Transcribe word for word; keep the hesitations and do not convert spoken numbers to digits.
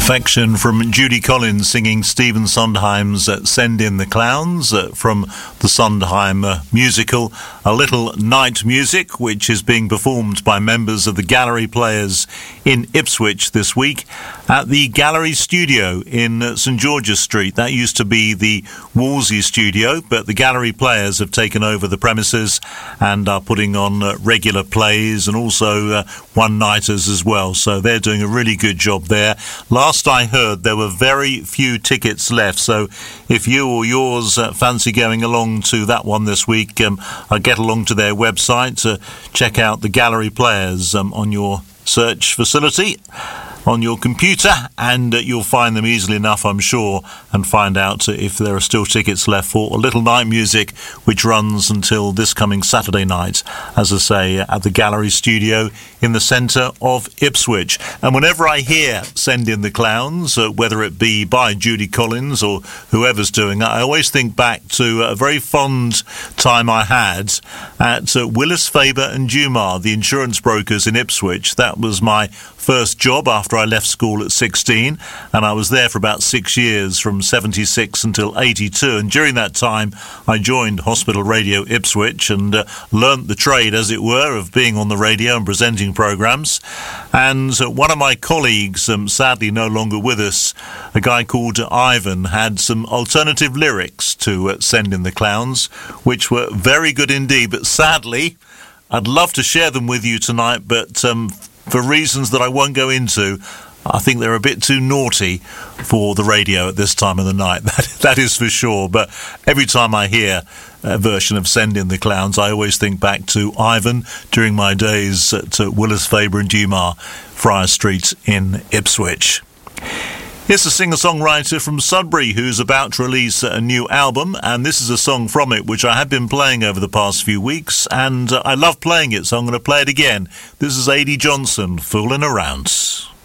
Perfection from Judy Collins singing Stephen Sondheim's uh, Send in the Clowns uh, from the Sondheim uh, musical A Little Night Music, which is being performed by members of the Gallery Players in Ipswich this week at the Gallery Studio in uh, St George's Street. That used to be the Wolsey Studio, but the Gallery Players have taken over the premises and are putting on uh, regular plays and also uh, one-nighters as well. So they're doing a really good job there. Last I heard, there were very few tickets left, so if you or yours uh, fancy going along to that one this week, um, I'll get along to their website to check out the Gallery Players um, on your search facility on your computer, and uh, you'll find them easily enough, I'm sure, and find out uh, if there are still tickets left for A Little Night Music, which runs until this coming Saturday night, as I say, uh, at the Gallery Studio in the centre of Ipswich. And whenever I hear Send in the Clowns, uh, whether it be by Judy Collins or whoever's doing it, I always think back to a very fond time I had at uh, Willis, Faber and Dumar, the insurance brokers in Ipswich. That was my first job after I left school at sixteen, and I was there for about six years, from seventy-six until eighty-two, and during that time I joined Hospital Radio Ipswich and uh, learnt the trade, as it were, of being on the radio and presenting programmes. And uh, one of my colleagues, um, sadly no longer with us, a guy called Ivan, had some alternative lyrics to uh, Send in the Clowns, which were very good indeed, but sadly I'd love to share them with you tonight, but um, for reasons that I won't go into, I think they're a bit too naughty for the radio at this time of the night. That, that is for sure. But every time I hear a version of Send in the Clowns, I always think back to Ivan during my days at Willis, Faber and Dumar, Friar Street in Ipswich. Here's a singer-songwriter from Sudbury who's about to release a new album, and this is a song from it which I have been playing over the past few weeks, and uh, I love playing it, so I'm going to play it again. This is Adi Johnson, Foolin' Around.